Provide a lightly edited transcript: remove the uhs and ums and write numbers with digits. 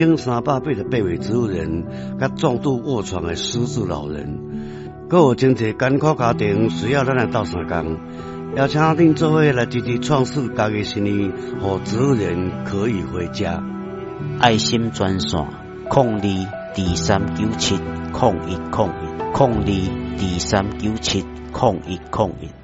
经388位植物人，甲重度卧床的失智老人，阁有真侪艰苦家庭需要咱来斗相共，邀请恁做伙来支持创世家己生意，互植物人可以回家。 爱心专线02239701010223970101。